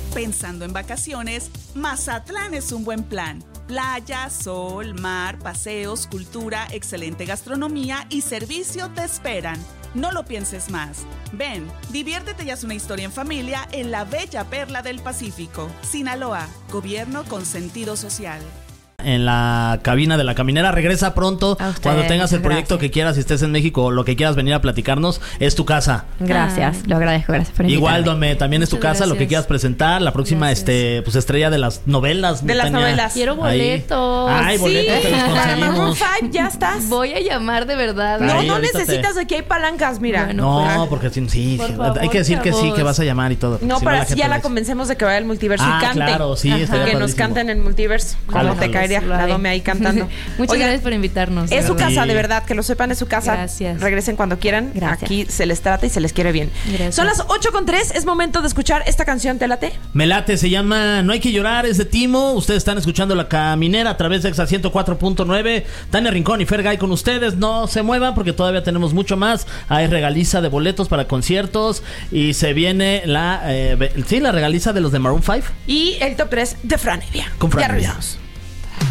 Pensando en vacaciones, Mazatlán es un buen plan. Playa, sol, mar, paseos, cultura, excelente gastronomía y servicio te esperan. No lo pienses más. Ven, diviértete y haz una historia en familia en la bella perla del Pacífico. Sinaloa, gobierno con sentido social. En la cabina de La Caminera, regresa pronto. Cuando tengas el proyecto que quieras, si estés en México o lo que quieras venir a platicarnos, es tu casa. Gracias, lo agradezco, gracias por invitarme. Igual, Dome, también es tu casa, lo que quieras presentar. La próxima pues estrella de las novelas. De las novelas. Quiero boletos. Ay, boletos, te los Para Maroon conseguimos. 5 ya estás. Voy a llamar de verdad. No, Ay, no ahorita necesitas, aquí hay palancas, mira. Bueno, No, porque sí, Por favor, hay que decir que sí, chavos. que vas a llamar y todo. No, Si pero la así gente ya lo la dice. convencemos de que vaya al multiverso y cante. Claro, sí, estaría Que nos padrísimo. cante en el multiverso. Jalo, ¿Cómo te jalo. caería Lo la haré. Dome ahí cantando? Muchas Oigan, gracias por invitarnos. es su verdad. casa, Sí. de verdad, que lo sepan, es su casa. Gracias. Regresen cuando quieran. Gracias. Aquí se les trata y se les quiere bien. Gracias. Son las 8:03, es momento de escuchar esta canción, ¿te late? Me late, se llama No hay que llorar, es de Timo. Ustedes están escuchando La Caminera a través de Exa 104.9. Tania Rincón y Fergay con ustedes. No se muevan porque todavía tenemos mucho más. Hay regaliza de boletos para conciertos. Y se viene la regaliza de los de Maroon 5. Y el top 3 de Fran Evia. Con Fran Ya Evia. regresamos.